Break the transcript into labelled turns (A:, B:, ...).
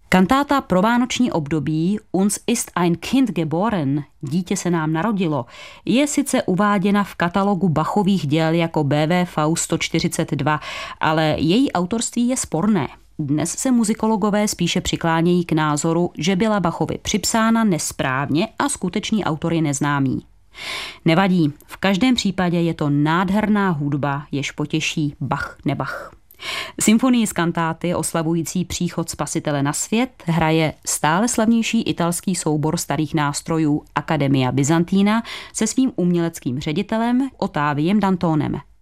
A: Kantáta pro vánoční období Uns ist ein Kind geboren, dítě se nám narodilo, je sice uváděna v katalogu Bachových děl jako BWV 142, ale její autorství je sporné. Dnes se muzikologové spíše přiklánějí k názoru, že byla Bachovi připsána nesprávně a skutečný autor je neznámý. Nevadí, v každém případě je to nádherná hudba, jež potěší Bach nebach. Symfonii z kantáty oslavující příchod Spasitele na svět hraje stále slavnější italský soubor starých nástrojů Accademia Byzantina se svým uměleckým ředitelem Ottaviem Dantonem.